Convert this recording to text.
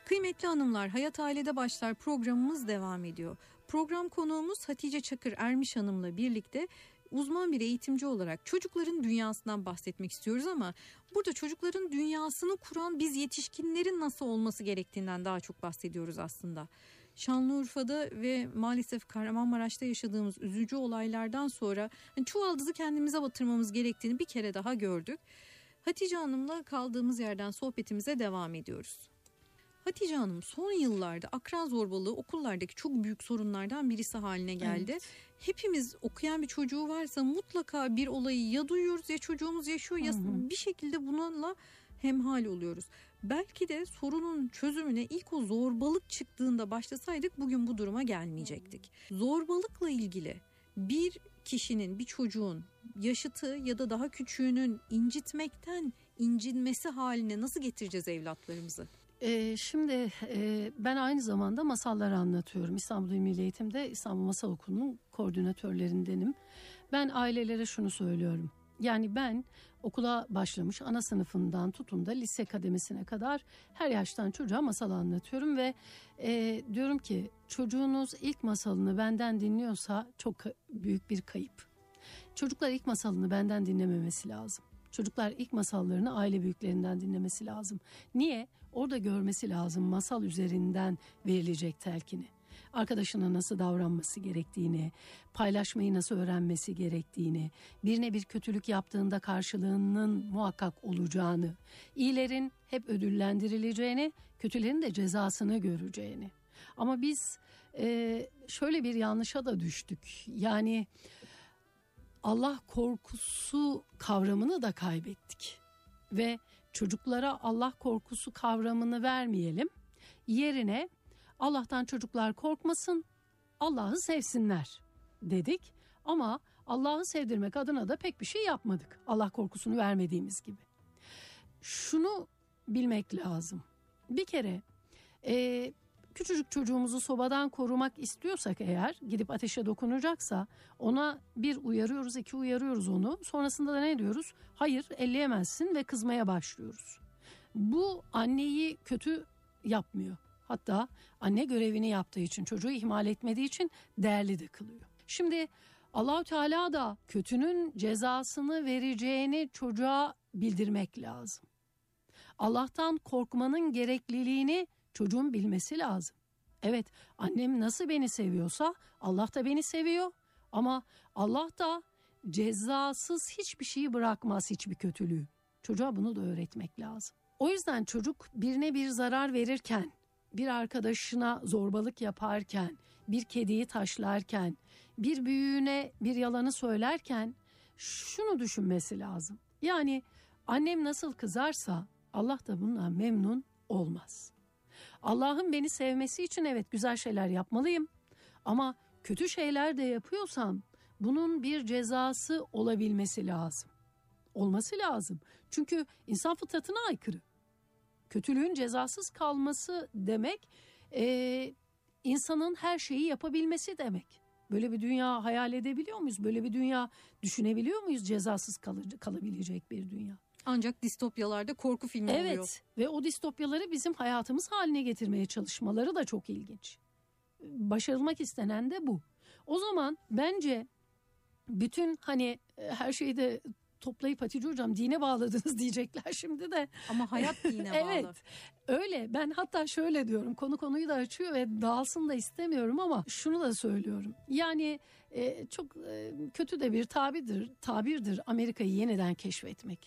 Kıymetli hanımlar, Hayat Ailede Başlar programımız devam ediyor. Program konuğumuz Hatice Çakır Ermiş Hanım'la birlikte uzman bir eğitimci olarak çocukların dünyasından bahsetmek istiyoruz ama burada çocukların dünyasını kuran biz yetişkinlerin nasıl olması gerektiğinden daha çok bahsediyoruz aslında. Şanlıurfa'da ve maalesef Kahramanmaraş'ta yaşadığımız üzücü olaylardan sonra çuvaldızı kendimize batırmamız gerektiğini bir kere daha gördük. Hatice Hanım'la kaldığımız yerden sohbetimize devam ediyoruz. Hatice Hanım, son yıllarda akran zorbalığı okullardaki çok büyük sorunlardan birisi haline geldi. Evet. Hepimiz okuyan bir çocuğu varsa mutlaka bir olayı ya duyuyoruz ya çocuğumuz yaşıyor ya bir şekilde bununla hemhal oluyoruz. Belki de sorunun çözümüne ilk o zorbalık çıktığında başlasaydık bugün bu duruma gelmeyecektik. Zorbalıkla ilgili bir kişinin, bir çocuğun yaşıtı ya da daha küçüğünün incitmekten incinmesi haline nasıl getireceğiz evlatlarımızı? Şimdi ben aynı zamanda masallar anlatıyorum. İstanbul İl Milli Eğitim'de İstanbul Masal Okulu'nun koordinatörlerindenim. Ben ailelere şunu söylüyorum. Yani ben okula başlamış ana sınıfından tutun da lise kademesine kadar her yaştan çocuğa masal anlatıyorum ve diyorum ki çocuğunuz ilk masalını benden dinliyorsa çok büyük bir kayıp. Çocuklar ilk masalını benden dinlememesi lazım. Çocuklar ilk masallarını aile büyüklerinden dinlemesi lazım. Niye? Orada görmesi lazım masal üzerinden verilecek telkini. Arkadaşına nasıl davranması gerektiğini, paylaşmayı nasıl öğrenmesi gerektiğini, birine bir kötülük yaptığında karşılığının muhakkak olacağını, iyilerin hep ödüllendirileceğini, kötülerin de cezasını göreceğini. Ama biz şöyle bir yanlışa da düştük. Yani Allah korkusu kavramını da kaybettik ve çocuklara Allah korkusu kavramını vermeyelim. Yerine Allah'tan çocuklar korkmasın, Allah'ı sevsinler dedik ama Allah'ı sevdirmek adına da pek bir şey yapmadık. Allah korkusunu vermediğimiz gibi. Şunu bilmek lazım. Bir kere küçücük çocuğumuzu sobadan korumak istiyorsak eğer gidip ateşe dokunacaksa ona bir uyarıyoruz, iki uyarıyoruz onu. Sonrasında da ne diyoruz? Hayır, elleyemezsin ve kızmaya başlıyoruz. Bu anneyi kötü yapmıyor. Hatta anne görevini yaptığı için, çocuğu ihmal etmediği için değerli de kılıyor. Şimdi Allah-u Teala da kötünün cezasını vereceğini çocuğa bildirmek lazım. Allah'tan korkmanın gerekliliğini çocuğun bilmesi lazım. Evet, annem nasıl beni seviyorsa Allah da beni seviyor ama Allah da cezasız hiçbir şeyi bırakmaz, hiçbir kötülüğü. Çocuğa bunu da öğretmek lazım. O yüzden çocuk birine bir zarar verirken, bir arkadaşına zorbalık yaparken, bir kediyi taşlarken, bir büyüğüne bir yalanı söylerken şunu düşünmesi lazım. Yani annem nasıl kızarsa Allah da bundan memnun olmaz. Allah'ın beni sevmesi için evet güzel şeyler yapmalıyım ama kötü şeyler de yapıyorsam bunun bir cezası olabilmesi lazım. Olması lazım. Çünkü insan fıtratına aykırı. Kötülüğün cezasız kalması demek insanın her şeyi yapabilmesi demek. Böyle bir dünya hayal edebiliyor muyuz? Böyle bir dünya düşünebiliyor muyuz? Cezasız kalabilecek bir dünya. Ancak distopyalarda korku filmi oluyor. Evet ve o distopyaları bizim hayatımız haline getirmeye çalışmaları da çok ilginç. Başarılmak istenen de bu. O zaman bence bütün her şeyi de toplayıp Hatice Hocam dine bağladınız diyecekler şimdi de. Ama hayat dine bağlı. Evet öyle, ben hatta şöyle diyorum, konuyu da açıyor ve dağılsın da istemiyorum ama şunu da söylüyorum. Yani çok kötü de bir tabirdir Amerika'yı yeniden keşfetmek.